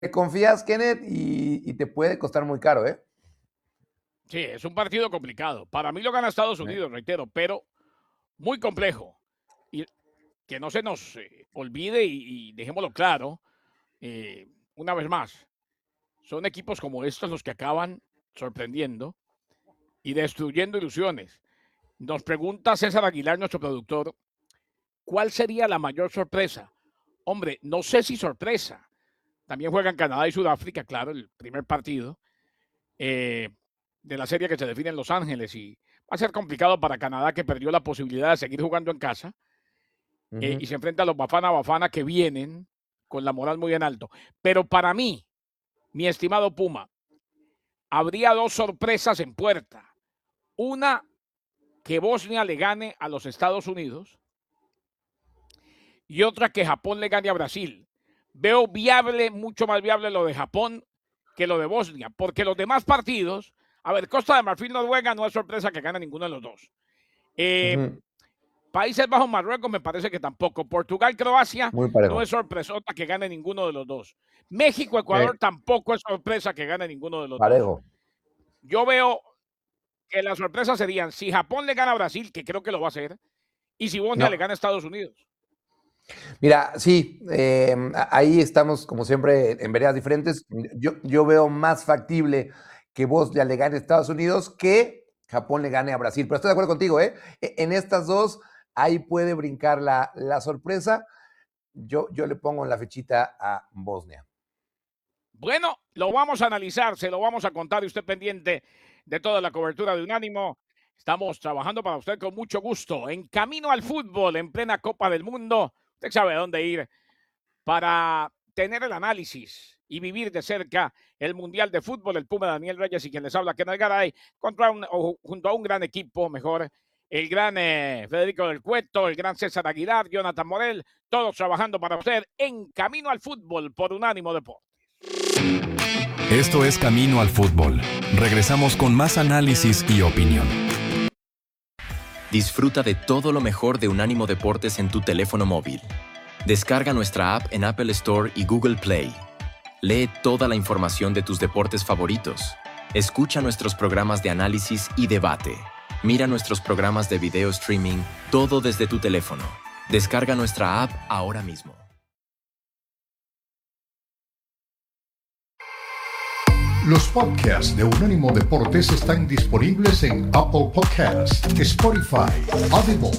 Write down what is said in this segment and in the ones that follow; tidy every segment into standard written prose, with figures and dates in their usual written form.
confías, Kenneth, y te puede costar muy caro, ¿eh? Sí, es un partido complicado. Para mí lo gana Estados Unidos, reitero, pero muy complejo. Y que no se nos olvide y dejémoslo claro, una vez más, son equipos como estos los que acaban sorprendiendo y destruyendo ilusiones. Nos pregunta César Aguilar, nuestro productor, ¿cuál sería la mayor sorpresa? Hombre, no sé si sorpresa. También juegan Canadá y Sudáfrica, claro, el primer partido de la serie que se define en Los Ángeles. Y va a ser complicado para Canadá, que perdió la posibilidad de seguir jugando en casa. Y se enfrenta a los Bafana que vienen con la moral muy en alto. Pero para mí, mi estimado Puma, habría dos sorpresas en puerta. Una, que Bosnia le gane a los Estados Unidos, y otra, que Japón le gane a Brasil. Veo viable, mucho más viable lo de Japón que lo de Bosnia, porque los demás partidos, a ver, Costa de Marfil, Noruega, no es sorpresa que gane ninguno de los dos. Países Bajos, Marruecos, me parece que tampoco. Portugal, Croacia, no es sorpresota que gane ninguno de los dos. México, Ecuador, tampoco es sorpresa que gane ninguno de los dos. Yo veo que las sorpresas serían si Japón le gana a Brasil, que creo que lo va a hacer, y si Bosnia le gana a Estados Unidos. Mira, sí, ahí estamos como siempre en veredas diferentes. Yo veo más factible que Bosnia le gane a Estados Unidos que Japón le gane a Brasil. Pero estoy de acuerdo contigo, ¿eh? En estas dos, ahí puede brincar la sorpresa. Yo le pongo en la fechita a Bosnia. Bueno, lo vamos a analizar, se lo vamos a contar y usted pendiente de toda la cobertura de Unánimo. Estamos trabajando para usted con mucho gusto. En camino al fútbol, en plena Copa del Mundo. Usted sabe a dónde ir para tener el análisis y vivir de cerca el Mundial de Fútbol. El Puma Daniel Reyes y quien les habla, Kenneth Garay, junto a un gran equipo, mejor, el gran Federico del Cueto, el gran César Aguilar, Jonathan Morel, todos trabajando para usted en Camino al Fútbol por Unánimo Deportes. Esto es Camino al Fútbol. Regresamos con más análisis y opinión. Disfruta de todo lo mejor de Unánimo Deportes en tu teléfono móvil. Descarga nuestra app en Apple Store y Google Play. Lee toda la información de tus deportes favoritos. Escucha nuestros programas de análisis y debate. Mira nuestros programas de video streaming, todo desde tu teléfono. Descarga nuestra app ahora mismo. Los podcasts de Unánimo Deportes están disponibles en Apple Podcasts, Spotify, Audible,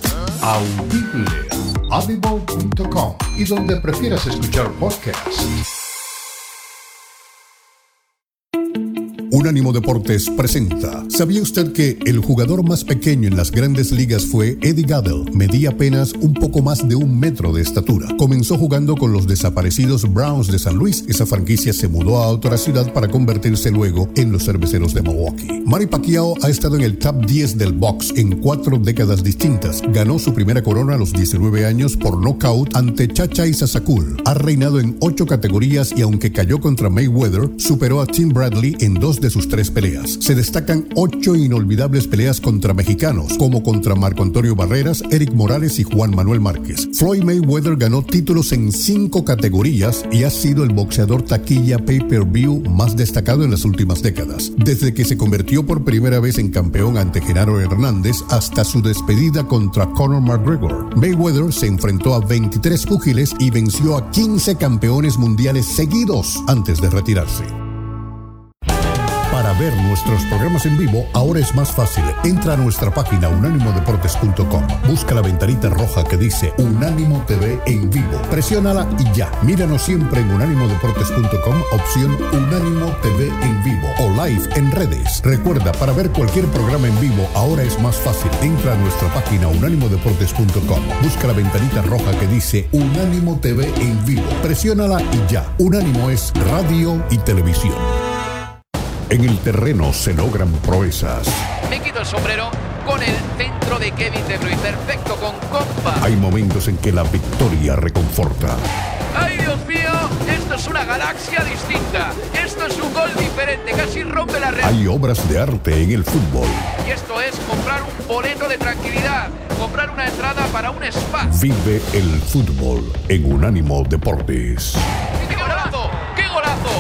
audible.com y donde prefieras escuchar podcasts. Unánimo Deportes presenta. ¿Sabía usted que el jugador más pequeño en las grandes ligas fue Eddie Gaedel? Medía apenas un poco más de 1 metro de estatura. Comenzó jugando con los desaparecidos Browns de San Luis. Esa franquicia se mudó a otra ciudad para convertirse luego en los Cerveceros de Milwaukee. Manny Pacquiao ha estado en el top 10 del box en 4 décadas distintas. Ganó su primera corona a los 19 años por nocaut ante Chacha y Sasakul. Ha reinado en 8 categorías y aunque cayó contra Mayweather, superó a Tim Bradley en 2 de sus 3 peleas. Se destacan 8 inolvidables peleas contra mexicanos, como contra Marco Antonio Barreras, Eric Morales y Juan Manuel Márquez. Floyd Mayweather ganó títulos en 5 categorías y ha sido el boxeador taquilla pay-per-view más destacado en las últimas décadas. Desde que se convirtió por primera vez en campeón ante Genaro Hernández hasta su despedida contra Conor McGregor, Mayweather se enfrentó a 23 púgiles y venció a 15 campeones mundiales seguidos antes de retirarse. Para ver nuestros programas en vivo, ahora es más fácil. Entra a nuestra página unánimodeportes.com. Busca la ventanita roja que dice Unánimo TV en vivo. Presiónala y ya. Míranos siempre en unánimodeportes.com, opción Unánimo TV en vivo o live en redes. Recuerda, para ver cualquier programa en vivo, ahora es más fácil. Entra a nuestra página unánimodeportes.com. Busca la ventanita roja que dice Unánimo TV en vivo. Presiónala y ya. Unánimo es radio y televisión. En el terreno se logran proezas. Me quito el sombrero con el centro de Kevin De Bruyne, perfecto con compa. Hay momentos en que la victoria reconforta. ¡Ay, Dios mío! Esto es una galaxia distinta. Esto es un gol diferente, casi rompe la red. Hay obras de arte en el fútbol. Y esto es comprar un boleto de tranquilidad, comprar una entrada para un spa. Vive el fútbol en Unánimo Deportes. ¡Qué golazo! ¡Qué golazo! cabezazo.